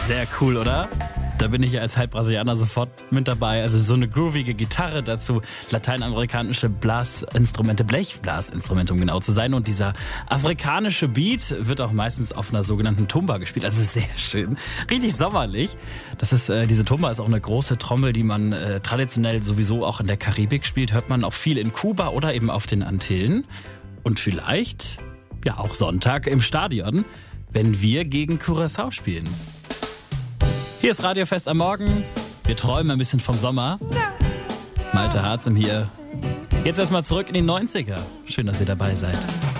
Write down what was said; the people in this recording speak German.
Sehr cool, oder? Da bin ich ja als Halbbrasilianer sofort mit dabei. Also so eine groovige Gitarre, dazu lateinamerikanische Blasinstrumente, Blechblasinstrumente, um genau zu sein. Und dieser afrikanische Beat wird auch meistens auf einer sogenannten Tumba gespielt. Also sehr schön, richtig sommerlich. Diese Tumba ist auch eine große Trommel, die man traditionell sowieso auch in der Karibik spielt. Hört man auch viel in Kuba oder eben auf den Antillen. Und vielleicht ja auch Sonntag im Stadion, wenn wir gegen Curaçao spielen. Hier ist Radiofest am Morgen. Wir träumen ein bisschen vom Sommer. Malte Harzem hier. Jetzt erstmal zurück in die 90er. Schön, dass ihr dabei seid.